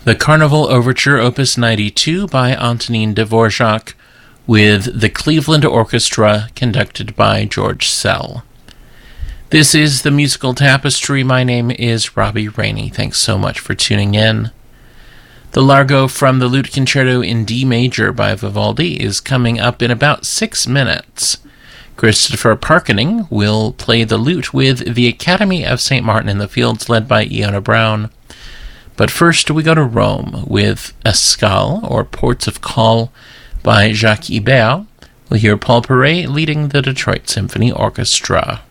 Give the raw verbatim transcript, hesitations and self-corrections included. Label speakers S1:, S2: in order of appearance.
S1: The Carnival Overture, Opus ninety-two by Antonin Dvorak, with the Cleveland Orchestra, conducted by George Szell. This is the Musical Tapestry. My name is Robbie Rainey. Thanks so much for tuning in. The Largo from the Lute Concerto in D Major by Vivaldi is coming up in about six minutes. Christopher Parkening will play the lute with the Academy of Saint Martin in the Fields, led by Iona Brown. But first we go to Rome with Escale, or Ports of Call, by Jacques Ibert. We'll hear Paul Paret leading the Detroit Symphony Orchestra.